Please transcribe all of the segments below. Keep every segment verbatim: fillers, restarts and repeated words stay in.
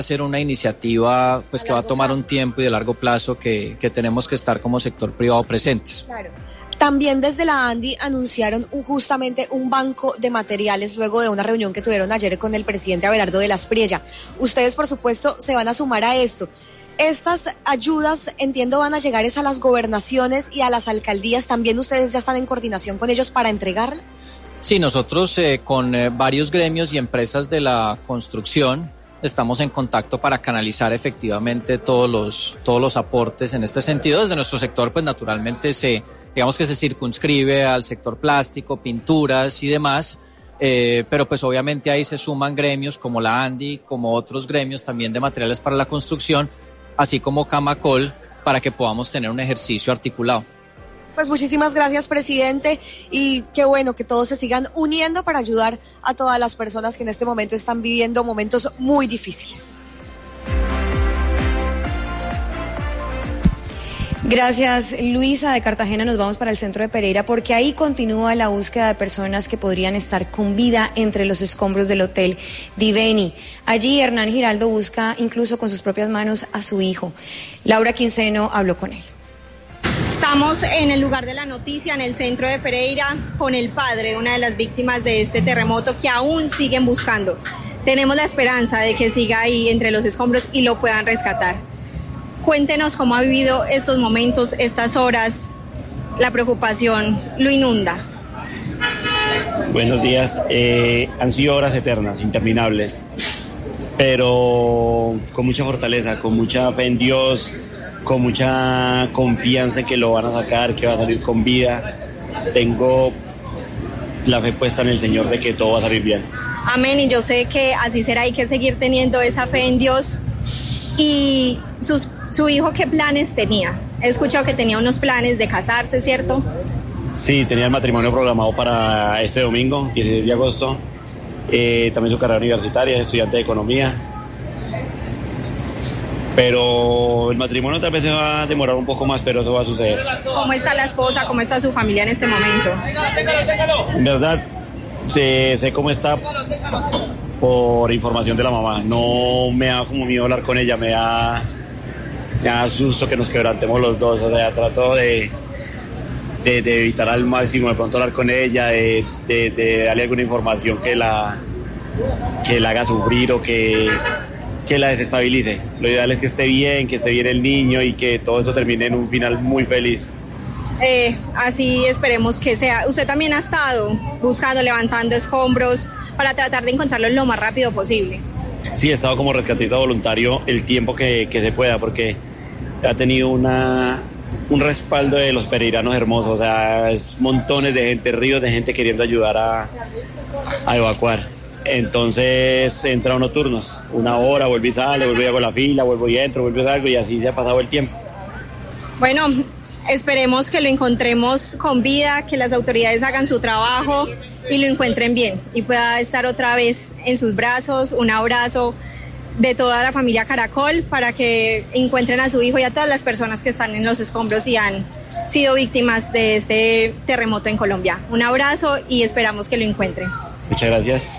ser una iniciativa pues que va a tomar un tiempo y de largo plazo que, que tenemos que estar como sector privado presentes. Claro. También desde la ANDI anunciaron un, justamente un banco de materiales luego de una reunión que tuvieron ayer con el presidente Abelardo de las Priella. Ustedes, por supuesto, se van a sumar a esto. Estas ayudas, entiendo, van a llegar es a las gobernaciones y a las alcaldías. ¿También ustedes ya están en coordinación con ellos para entregarlas? Sí, nosotros eh, con eh, varios gremios y empresas de la construcción estamos en contacto para canalizar efectivamente todos los, todos los aportes en este sentido. Desde nuestro sector, pues naturalmente se... digamos que se circunscribe al sector plástico, pinturas y demás, eh, pero pues obviamente ahí se suman gremios como la ANDI, como otros gremios también de materiales para la construcción, así como Camacol, para que podamos tener un ejercicio articulado. Pues muchísimas gracias, presidente, y qué bueno que todos se sigan uniendo para ayudar a todas las personas que en este momento están viviendo momentos muy difíciles. Gracias, Luisa. De Cartagena nos vamos para el centro de Pereira porque ahí continúa la búsqueda de personas que podrían estar con vida entre los escombros del Hotel Diveni. Allí Hernán Giraldo busca incluso con sus propias manos a su hijo. Laura Quinceno habló con él. Estamos en el lugar de la noticia, en el centro de Pereira, con el padre de una de las víctimas de este terremoto que aún siguen buscando. Tenemos la esperanza de que siga ahí entre los escombros y lo puedan rescatar. Cuéntenos cómo ha vivido estos momentos, estas horas, la preocupación lo inunda. Buenos días, eh, han sido horas eternas, interminables, pero con mucha fortaleza, con mucha fe en Dios, con mucha confianza en que lo van a sacar, que va a salir con vida. Tengo la fe puesta en el Señor de que todo va a salir bien. Amén, y yo sé que así será, hay que seguir teniendo esa fe en Dios. Y sus ¿Su hijo qué planes tenía? He escuchado que tenía unos planes de casarse, ¿cierto? Sí, tenía el matrimonio programado para este domingo, dieciséis de agosto. Eh, también su carrera universitaria, es estudiante de economía. Pero el matrimonio tal vez se va a demorar un poco más, pero eso va a suceder. ¿Cómo está la esposa? ¿Cómo está su familia en este momento? En verdad, sé, sé cómo está por información de la mamá. No me da como miedo hablar con ella, me da... me da susto que nos quebrantemos los dos, o sea, trato de, de, de evitar al máximo de pronto hablar con ella, de, de, de darle alguna información que la, que la haga sufrir o que, que la desestabilice. Lo ideal es que esté bien, que esté bien el niño y que todo eso termine en un final muy feliz. Eh, así esperemos que sea. Usted también ha estado buscando, levantando escombros para tratar de encontrarlo lo más rápido posible. Sí, he estado como rescatista voluntario el tiempo que, que se pueda, porque ha tenido una, un respaldo de los pereiranos hermosos, o sea, es montones de gente, ríos de gente queriendo ayudar a, a evacuar. Entonces entra unos turnos, una hora, vuelvo y sale, vuelvo y hago la fila, vuelvo y entro, vuelvo y salgo y así se ha pasado el tiempo. Bueno, esperemos que lo encontremos con vida, que las autoridades hagan su trabajo y lo encuentren bien y pueda estar otra vez en sus brazos. Un abrazo de toda la familia Caracol para que encuentren a su hijo y a todas las personas que están en los escombros y han sido víctimas de este terremoto en Colombia. Un abrazo y esperamos que lo encuentren. Muchas gracias.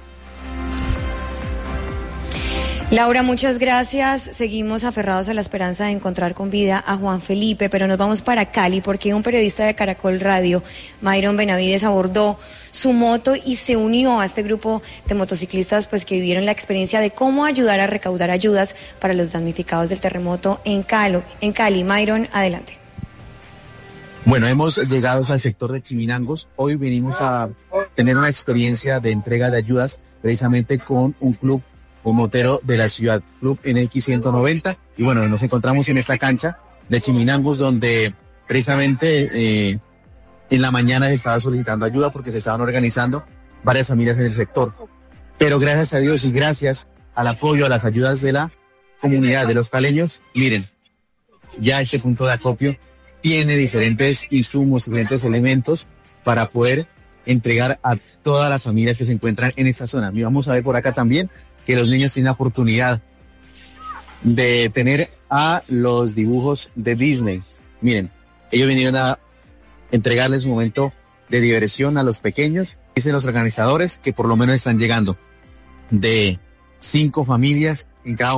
Laura, muchas gracias. Seguimos aferrados a la esperanza de encontrar con vida a Juan Felipe, pero nos vamos para Cali porque un periodista de Caracol Radio, Myron Benavides, abordó su moto y se unió a este grupo de motociclistas pues que vivieron la experiencia de cómo ayudar a recaudar ayudas para los damnificados del terremoto en Cali. En Cali, Myron, adelante. Bueno, hemos llegado al sector de Chiminangos. Hoy venimos a tener una experiencia de entrega de ayudas precisamente con un club, un motero de la ciudad, Club N X ciento noventa. Y bueno, nos encontramos en esta cancha de Chiminangos donde precisamente eh, en la mañana se estaba solicitando ayuda porque se estaban organizando varias familias en el sector. Pero gracias a Dios y gracias al apoyo, a las ayudas de la comunidad de los caleños, miren, ya este punto de acopio tiene diferentes insumos, diferentes elementos para poder entregar a todas las familias que se encuentran en esta zona. Y vamos a ver por acá también que los niños tienen la oportunidad de tener a los dibujos de Disney. Miren, ellos vinieron a entregarles un momento de diversión a los pequeños. Dicen los organizadores que por lo menos están llegando de cinco familias en cada